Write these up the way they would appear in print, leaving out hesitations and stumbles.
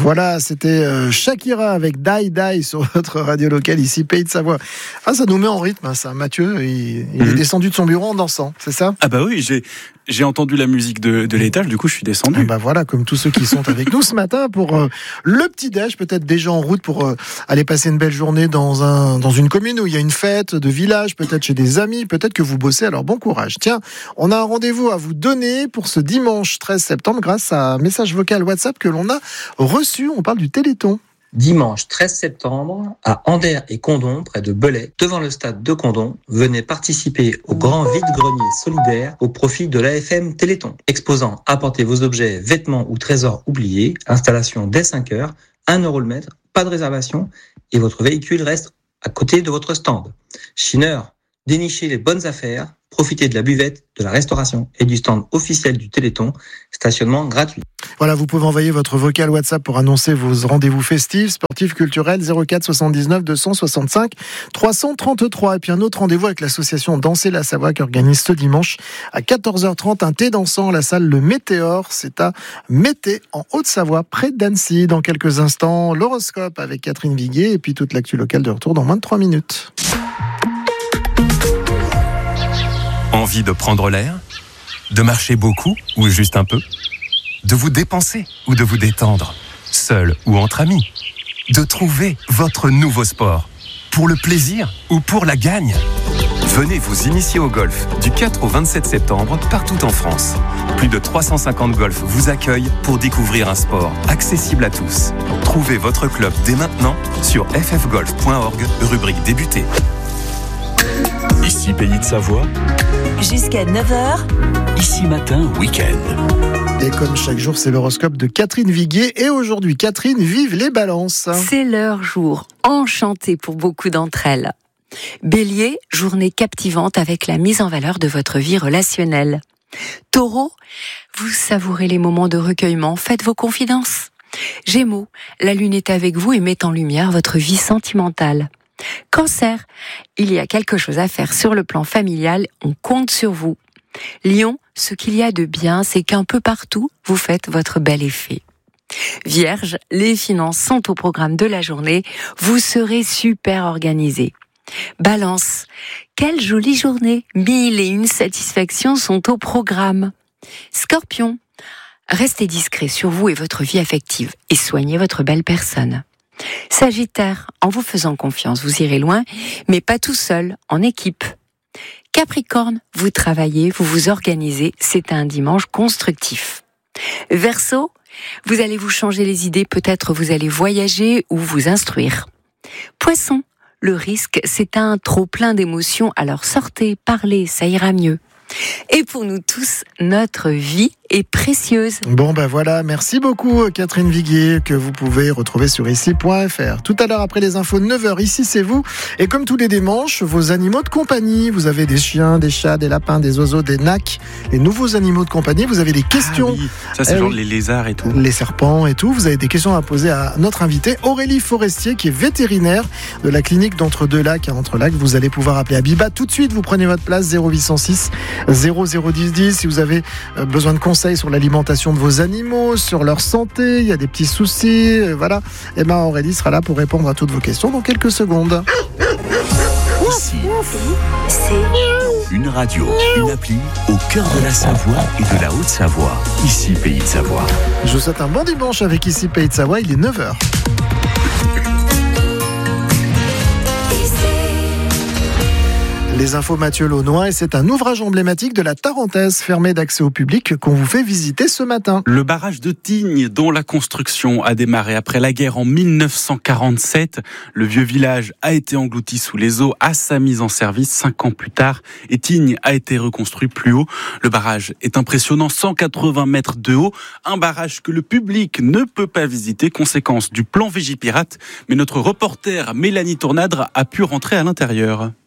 Voilà, c'était Shakira avec Die Die sur votre radio locale ici, Pays de Savoie. Ah, ça nous met en rythme, ça. Mathieu, il est descendu de son bureau en dansant, c'est ça ? Ah bah oui, j'ai entendu la musique de l'étage, du coup je suis descendu. Ah bah voilà, comme tous ceux qui sont avec nous ce matin pour le petit-déj, peut-être déjà en route pour aller passer une belle journée dans une commune où il y a une fête de village, peut-être chez des amis, peut-être que vous bossez, alors bon courage. Tiens, on a un rendez-vous à vous donner pour ce dimanche 13 septembre grâce à un message vocal WhatsApp que l'on a reçu. On parle du Téléthon. Dimanche 13 septembre, à Anderre et Condom, près de Belay, devant le stade de Condom, venez participer au grand vide-grenier solidaire au profit de l'AFM Téléthon. Exposant, apportez vos objets, vêtements ou trésors oubliés, installation dès 5h, 1 € le mètre, pas de réservation, et votre véhicule reste à côté de votre stand. Chineur, dénichez les bonnes affaires, profitez de la buvette, de la restauration et du stand officiel du Téléthon, stationnement gratuit. Voilà, vous pouvez envoyer votre vocal WhatsApp pour annoncer vos rendez-vous festifs, sportifs, culturels, 04 79 265 333. Et puis un autre rendez-vous avec l'association Danser la Savoie qui organise ce dimanche à 14h30 un thé dansant à la salle Le Météore. C'est à Mété, en Haute-Savoie, près d'Annecy. Dans quelques instants, l'horoscope avec Catherine Viguier et puis toute l'actu locale de retour dans moins de 3 minutes. Envie de prendre l'air ? De marcher beaucoup ou juste un peu ? De vous dépenser ou de vous détendre ? Seul ou entre amis ? De trouver votre nouveau sport ? Pour le plaisir ou pour la gagne ? Venez vous initier au golf du 4 au 27 septembre partout en France. Plus de 350 golfs vous accueillent pour découvrir un sport accessible à tous. Trouvez votre club dès maintenant sur ffgolf.org, rubrique débuter. Ici Pays de Savoie. Jusqu'à 9h. Ici Matin, week-end. Et comme chaque jour, c'est l'horoscope de Catherine Viguier. Et aujourd'hui, Catherine, vive les balances. C'est leur jour, enchanté pour beaucoup d'entre elles. Bélier, journée captivante avec la mise en valeur de votre vie relationnelle. Taureau, vous savourez les moments de recueillement, faites vos confidences. Gémeaux, la lune est avec vous et met en lumière votre vie sentimentale. Cancer, il y a quelque chose à faire sur le plan familial, on compte sur vous. Lion, ce qu'il y a de bien, c'est qu'un peu partout, vous faites votre bel effet. Vierge, les finances sont au programme de la journée, vous serez super organisé. Balance, quelle jolie journée, 1001 satisfactions sont au programme. Scorpion, restez discret sur vous et votre vie affective et soignez votre belle personne. Sagittaire, en vous faisant confiance, vous irez loin, mais pas tout seul, en équipe. Capricorne, vous travaillez, vous vous organisez, c'est un dimanche constructif. Verseau, vous allez vous changer les idées, peut-être vous allez voyager ou vous instruire. Poisson, le risque, c'est un trop-plein d'émotions, alors sortez, parlez, ça ira mieux. Et pour nous tous, notre vie est précieuse. Bon ben voilà, merci beaucoup Catherine Viguier, que vous pouvez retrouver sur ici.fr. Tout à l'heure après les infos de 9h, ici c'est vous. Et comme tous les dimanches, vos animaux de compagnie. Vous avez des chiens, des chats, des lapins, des oiseaux, des nacs. Les nouveaux animaux de compagnie, vous avez des questions. Ah oui, ça c'est genre les lézards et tout. Les serpents et tout. Vous avez des questions à poser à notre invitée Aurélie Forestier, qui est vétérinaire de la clinique d'Entre-deux-Lacs à Entre-Lacs. Vous allez pouvoir appeler Abiba tout de suite. Vous prenez votre place 0806 001010 si vous avez besoin de conseils sur l'alimentation de vos animaux, sur leur santé, il y a des petits soucis, voilà. Et ben Aurélie sera là pour répondre à toutes vos questions dans quelques secondes. Ici, c'est une radio, une appli au cœur de la Savoie et de la Haute-Savoie. Ici Pays de Savoie. Je vous souhaite un bon dimanche avec Ici Pays de Savoie, il est 9h. Les infos Mathieu Launois, et c'est un ouvrage emblématique de la Tarentaise fermé d'accès au public qu'on vous fait visiter ce matin. Le barrage de Tignes, dont la construction a démarré après la guerre en 1947. Le vieux village a été englouti sous les eaux à sa mise en service 5 ans plus tard. Et Tignes a été reconstruit plus haut. Le barrage est impressionnant, 180 mètres de haut. Un barrage que le public ne peut pas visiter, conséquence du plan Végipirate. Mais notre reporter Mélanie Tournadre a pu rentrer à l'intérieur.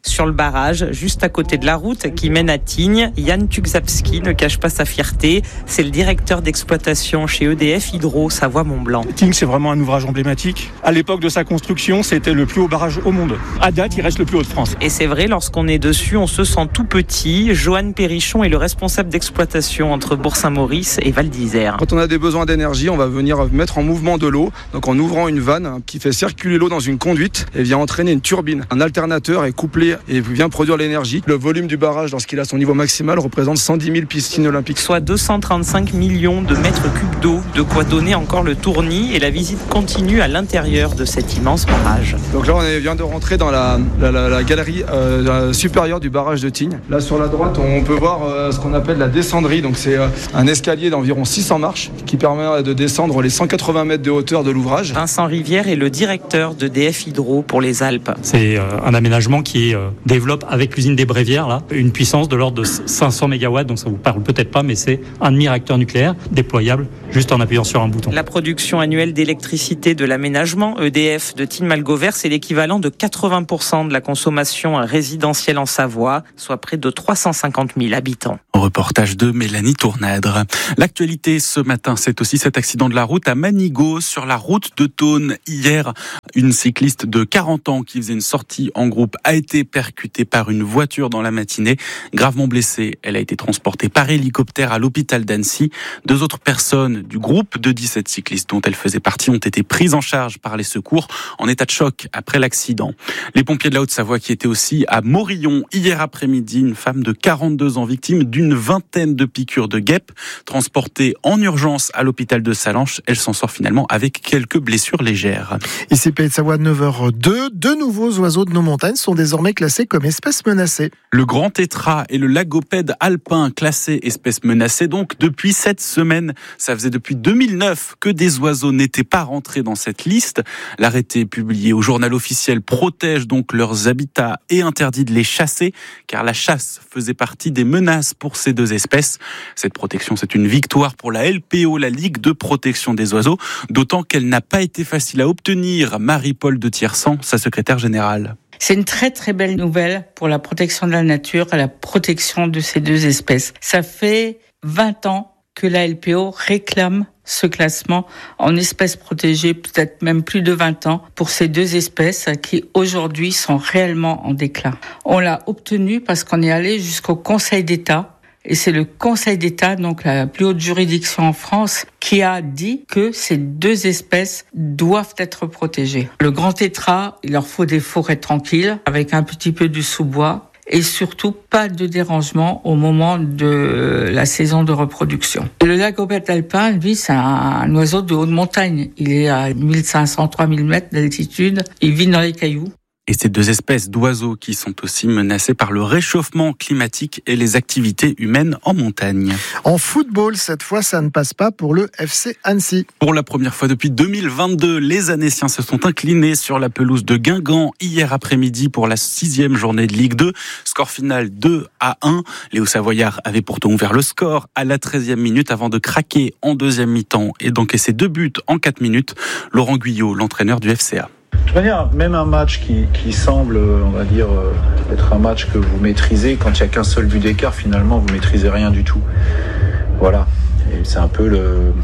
Sur le barrage, juste à côté de la route qui mène à Tignes, Yann Tuxapski ne cache pas sa fierté. C'est le directeur d'exploitation chez EDF Hydro Savoie-Mont-Blanc. Tignes, c'est vraiment un ouvrage emblématique. À l'époque de sa construction, c'était le plus haut barrage au monde. À date, il reste le plus haut de France. Et c'est vrai, lorsqu'on est dessus, on se sent tout petit. Johan Perrichon est le responsable d'exploitation entre Bourg-Saint-Maurice et Val d'Isère. Quand on a des besoins d'énergie, on va venir mettre en mouvement de l'eau. Donc en ouvrant une vanne qui fait circuler l'eau dans une conduite et vient entraîner une turbine. Un alternateur est couplé et vient produire l'énergie. Le volume du barrage, lorsqu'il a son niveau maximal, représente 110 000 piscines olympiques. Soit 235 millions de mètres cubes d'eau, de quoi donner encore le tournis, et la visite continue à l'intérieur de cet immense barrage. Donc là, on vient de rentrer dans la galerie supérieure du barrage de Tignes. Là, sur la droite, on peut voir ce qu'on appelle la descenderie. Donc c'est un escalier d'environ 600 marches qui permet de descendre les 180 mètres de hauteur de l'ouvrage. Vincent Rivière est le directeur d'EDF Hydro pour les Alpes. C'est un aménagement qui développe avec l'usine des Brévières là, une puissance de l'ordre de 500 MW, donc ça vous parle peut-être pas, mais c'est un demi-réacteur nucléaire déployable juste en appuyant sur un bouton. La production annuelle d'électricité de l'aménagement EDF de Tignes-Malgovert, c'est l'équivalent de 80% de la consommation résidentielle en Savoie, soit près de 350 000 habitants. Reportage de Mélanie Tournadre. L'actualité ce matin, c'est aussi cet accident de la route à Manigot, sur la route de Thônes. Hier, une cycliste de 40 ans qui faisait une sortie en groupe a été percutée par une voiture dans la matinée. Gravement blessée, elle a été transportée par hélicoptère à l'hôpital d'Annecy. 2 autres personnes du groupe de 17 cyclistes dont elle faisait partie ont été prises en charge par les secours en état de choc après l'accident. Les pompiers de la Haute-Savoie qui étaient aussi à Morillon hier après-midi, une femme de 42 ans victime d'une vingtaine de piqûres de guêpes transportée en urgence à l'hôpital de Sallanches. Elle s'en sort finalement avec quelques blessures légères. Ici Pays de Savoie 9h02, 2 nouveaux oiseaux de nos montagnes sont désormais classés comme espèces menacées. Le grand tétras et le lagopède alpin classés espèces menacées donc depuis cette semaine. Ça faisait depuis 2009 que des oiseaux n'étaient pas rentrés dans cette liste. L'arrêté publié au journal officiel protège donc leurs habitats et interdit de les chasser car la chasse faisait partie des menaces pour ces 2 espèces. Cette protection, c'est une victoire pour la LPO, la Ligue de protection des oiseaux, d'autant qu'elle n'a pas été facile à obtenir. Marie-Paul de Tiersan, sa secrétaire générale. C'est une très très belle nouvelle pour la protection de la nature et la protection de ces 2 espèces. Ça fait 20 ans que la LPO réclame ce classement en espèces protégées, peut-être même plus de 20 ans, pour ces 2 espèces qui aujourd'hui sont réellement en déclin. On l'a obtenu parce qu'on est allé jusqu'au Conseil d'État. Et c'est le Conseil d'État, donc la plus haute juridiction en France, qui a dit que ces 2 espèces doivent être protégées. Le grand tétras, il leur faut des forêts tranquilles, avec un petit peu de sous-bois, et surtout pas de dérangement au moment de la saison de reproduction. Le lagopède alpin, lui, c'est un oiseau de haute montagne. Il est à 1500-3000 mètres d'altitude. Il vit dans les cailloux. Et ces 2 espèces d'oiseaux qui sont aussi menacées par le réchauffement climatique et les activités humaines en montagne. En football, cette fois, ça ne passe pas pour le FC Annecy. Pour la première fois depuis 2022, les Annéciens se sont inclinés sur la pelouse de Guingamp hier après-midi pour la 6e journée de Ligue 2. Score final 2-1. Les Hauts-Savoyards avaient pourtant ouvert le score à la 13e minute avant de craquer en 2e mi-temps et d'encaisser 2 buts en 4 minutes. Laurent Guyot, l'entraîneur du FCA. De toute manière, même un match qui semble, on va dire, être un match que vous maîtrisez, quand il n'y a qu'un seul but d'écart, finalement, vous ne maîtrisez rien du tout. Voilà. Et c'est un peu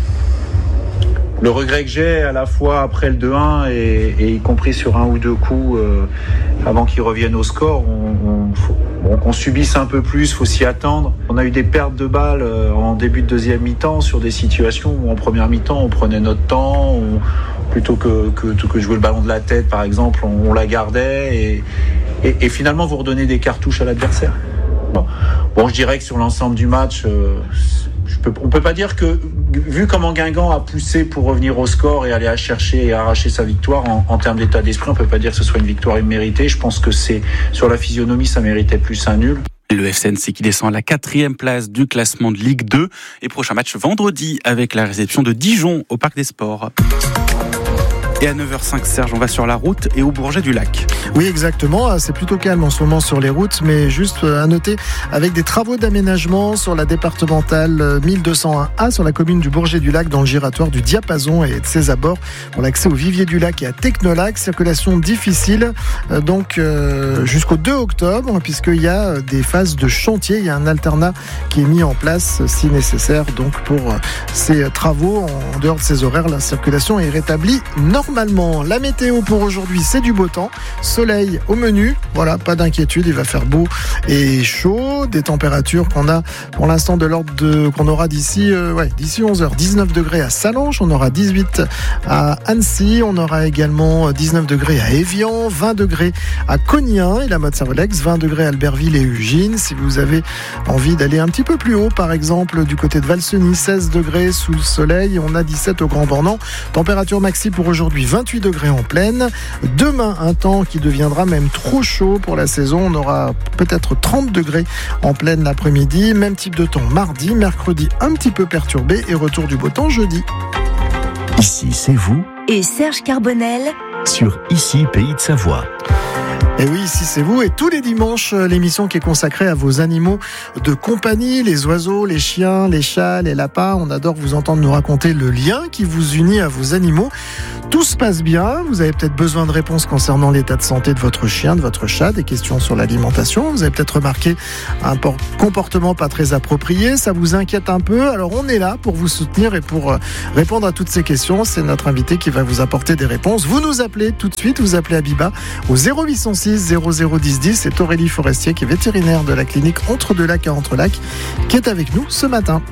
le regret que j'ai à la fois après le 2-1 et y compris sur 1 ou 2 coups avant qu'ils reviennent au score. On subisse un peu plus, il faut s'y attendre. On a eu des pertes de balles en début de 2e mi-temps sur des situations où en première mi-temps on prenait notre temps, plutôt que jouer le ballon de la tête par exemple, on la gardait et finalement vous redonnez des cartouches à l'adversaire. Bon, je dirais que sur l'ensemble du match, on peut pas dire que, vu comment Guingamp a poussé pour revenir au score et aller chercher et arracher sa victoire en termes d'état d'esprit, on peut pas dire que ce soit une victoire imméritée. Je pense que c'est sur la physionomie, ça méritait plus un nul. Le FC Annecy qui descend à la 4e place du classement de Ligue 2 et prochain match vendredi avec la réception de Dijon au Parc des Sports. Et à 9h05, Serge, on va sur la route et au Bourget du Lac. Oui, exactement. C'est plutôt calme en ce moment sur les routes, mais juste à noter, avec des travaux d'aménagement sur la départementale 1201A, sur la commune du Bourget du Lac, dans le giratoire du Diapason et de ses abords, pour l'accès au Vivier du Lac et à Technolac. Circulation difficile, donc jusqu'au 2 octobre, puisqu'il y a des phases de chantier. Il y a un alternat qui est mis en place, si nécessaire, donc pour ces travaux. En dehors de ces horaires, la circulation est rétablie normalement. La météo pour aujourd'hui, c'est du beau temps. Soleil au menu. Voilà, pas d'inquiétude. Il va faire beau et chaud. Des températures qu'on a pour l'instant de l'ordre qu'on aura d'ici 11h. 19 degrés à Sallanches. On aura 18 à Annecy. On aura également 19 degrés à Évian. 20 degrés à Cognien et la Motte-Servolex. 20 degrés à Albertville et Ugine. Si vous avez envie d'aller un petit peu plus haut, par exemple, du côté de Valseny, 16 degrés sous le soleil. On a 17 au Grand Bornand. Température maxi pour aujourd'hui, 28 degrés en plaine. Demain, un temps qui deviendra même trop chaud pour la saison. On aura peut-être 30 degrés en pleine l'après-midi. Même type de temps mardi, mercredi un petit peu perturbé et retour du beau temps jeudi. Ici, c'est vous. Et Serge Carbonel Sur Ici, Pays de Savoie. Et oui, ici c'est vous. Et tous les dimanches, l'émission qui est consacrée à vos animaux de compagnie, les oiseaux, les chiens, les chats, les lapins. On adore vous entendre nous raconter le lien qui vous unit à vos animaux. Tout se passe bien. Vous avez peut-être besoin de réponses concernant l'état de santé de votre chien, de votre chat, des questions sur l'alimentation. Vous avez peut-être remarqué un comportement pas très approprié. Ça vous inquiète un peu. Alors on est là pour vous soutenir et pour répondre à toutes ces questions. C'est notre invité qui va vous apporter des réponses. Vous nous appelez tout de suite. Vous appelez Abiba au 0806 0010 10. C'est Aurélie Forestier qui est vétérinaire de la clinique Entre-deux-Lacs à Entre-Lacs qui est avec nous ce matin.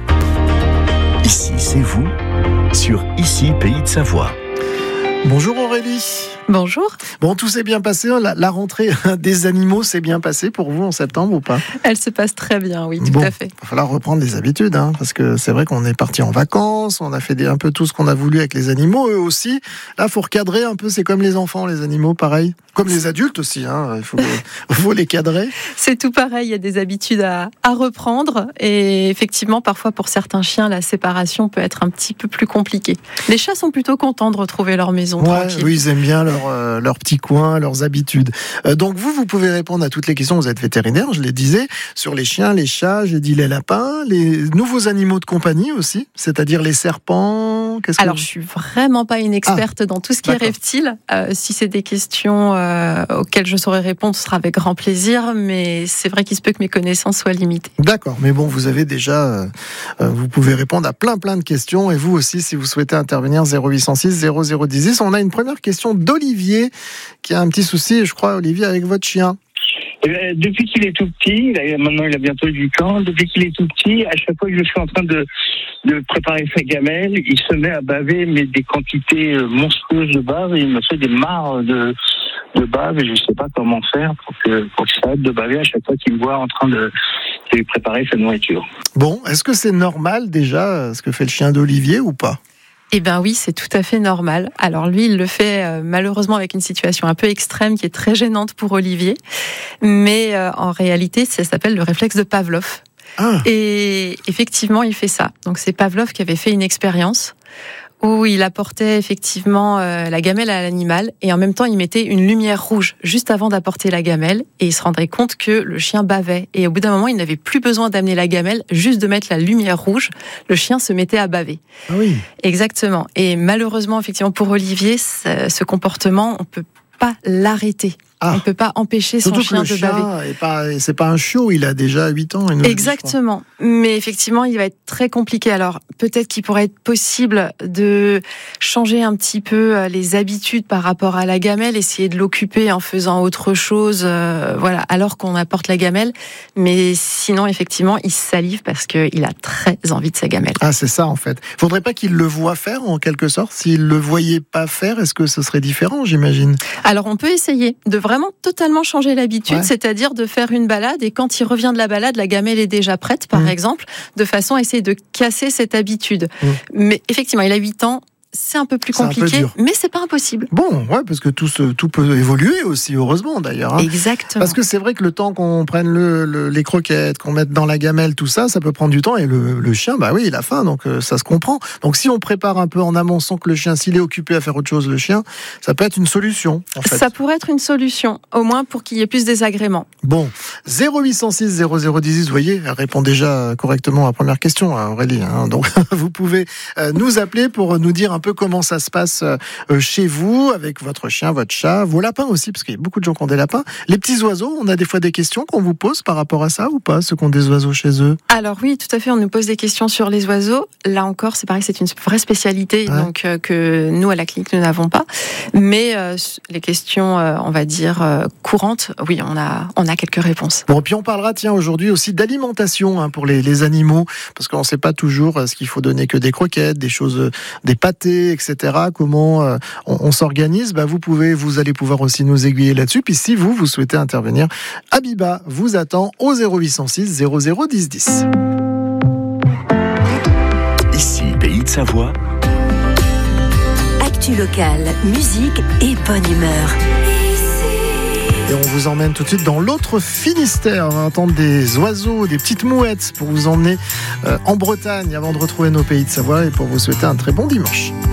Ici, c'est vous. Sur Ici, Pays de Savoie. Bonjour Aurélie. Bonjour. Bon, tout s'est bien passé. La rentrée des animaux s'est bien passée pour vous en septembre ou pas? Elle se passe très bien, oui, tout à fait. Il va falloir reprendre les habitudes, parce que c'est vrai qu'on est parti en vacances, on a fait un peu tout ce qu'on a voulu avec les animaux, eux aussi. Là, il faut recadrer un peu. C'est comme les enfants, les animaux, pareil. Comme les adultes aussi, il faut les cadrer. C'est tout pareil, il y a des habitudes à reprendre. Et effectivement, parfois, pour certains chiens, la séparation peut être un petit peu plus compliquée. Les chats sont plutôt contents de retrouver leur maison tranquille. Oui, ils aiment bien leur petit coin, leurs habitudes. Donc vous pouvez répondre à toutes les questions. Vous êtes vétérinaire, je le disais, sur les chiens, les chats, j'ai dit les lapins, les nouveaux animaux de compagnie aussi, c'est-à-dire les serpents. Alors, je suis vraiment pas une experte dans tout ce qui est reptile. Si c'est des questions auxquelles je saurais répondre, ce sera avec grand plaisir, mais c'est vrai qu'il se peut que mes connaissances soient limitées. D'accord, mais bon, vous avez déjà, vous pouvez répondre à plein de questions, et vous aussi, si vous souhaitez intervenir, 0806 0010. On a une première question d'Olivier, qui a un petit souci, je crois, Olivier, avec votre chien. Depuis qu'il est tout petit, maintenant il a bientôt 8 ans, depuis qu'il est tout petit, à chaque fois que je suis en train de préparer sa gamelle, il se met à baver, mais des quantités monstrueuses de bave, et il me fait des mares de bave, et je ne sais pas comment faire pour que ça arrête de baver à chaque fois qu'il me voit en train de lui préparer sa nourriture. Bon, est-ce que c'est normal déjà, ce que fait le chien d'Olivier ou pas ? Eh bien oui, c'est tout à fait normal. Alors lui, il le fait malheureusement avec une situation un peu extrême qui est très gênante pour Olivier. Mais en réalité, ça s'appelle le réflexe de Pavlov. Et effectivement, il fait ça. Donc c'est Pavlov qui avait fait une expérience où il apportait effectivement la gamelle à l'animal et en même temps il mettait une lumière rouge juste avant d'apporter la gamelle et il se rendrait compte que le chien bavait et au bout d'un moment il n'avait plus besoin d'amener la gamelle, juste de mettre la lumière rouge, le chien se mettait à baver. Ah oui. Exactement. Et malheureusement effectivement pour Olivier, ce comportement on peut pas l'arrêter. On ne peut pas empêcher son chien de baver. C'est pas un chiot, il a déjà 8 ans. Exactement. Mais effectivement, il va être très compliqué. Alors, peut-être qu'il pourrait être possible de changer un petit peu les habitudes par rapport à la gamelle, essayer de l'occuper en faisant autre chose, alors qu'on apporte la gamelle. Mais sinon, effectivement, il salive parce qu'il a très envie de sa gamelle. Ah, c'est ça, en fait. Faudrait pas qu'il le voie faire, en quelque sorte. S'il le voyait pas faire, est-ce que ce serait différent, j'imagine? Alors, on peut essayer de vraiment totalement changer l'habitude, c'est-à-dire de faire une balade et quand il revient de la balade, la gamelle est déjà prête, par exemple, de façon à essayer de casser cette habitude. Mais effectivement, il a 8 ans, c'est un peu plus compliqué, mais c'est pas impossible. Bon, ouais, parce que tout peut évoluer aussi, heureusement d'ailleurs. Hein. Exactement. Parce que c'est vrai que le temps qu'on prenne les croquettes, qu'on mette dans la gamelle, tout ça, ça peut prendre du temps. Et le chien, bah oui, il a faim, donc ça se comprend. Donc si on prépare un peu en amont sans que le chien, s'il est occupé à faire autre chose, le chien, ça peut être une solution. En fait. Ça pourrait être une solution, au moins pour qu'il y ait plus désagréments. Bon, 0806 0010, vous voyez, elle répond déjà correctement à la première question, Aurélie. Hein. Donc vous pouvez nous appeler pour nous dire un peu comment ça se passe chez vous, avec votre chien, votre chat, vos lapins aussi, parce qu'il y a beaucoup de gens qui ont des lapins. Les petits oiseaux, on a des fois des questions qu'on vous pose par rapport à ça ou pas, ceux qui ont des oiseaux chez eux? Alors oui, tout à fait, on nous pose des questions sur les oiseaux. Là encore, c'est pareil, c'est une vraie spécialité donc que nous, à la clinique, nous n'avons pas. Mais les questions, on va dire, courantes, oui, on a quelques réponses. Bon, puis on parlera, aujourd'hui aussi d'alimentation pour les animaux, parce qu'on ne sait pas toujours ce qu'il faut donner que des croquettes, des choses, des pâtés, etc. Comment on s'organise, vous allez pouvoir aussi nous aiguiller là-dessus. Puis si vous souhaitez intervenir, Abiba vous attend au 0806 0010 10. Ici, Pays de Savoie. Actu locale, musique et bonne humeur. Et on vous emmène tout de suite dans l'autre Finistère. On va entendre des oiseaux, des petites mouettes pour vous emmener en Bretagne avant de retrouver nos Pays de Savoie et pour vous souhaiter un très bon dimanche.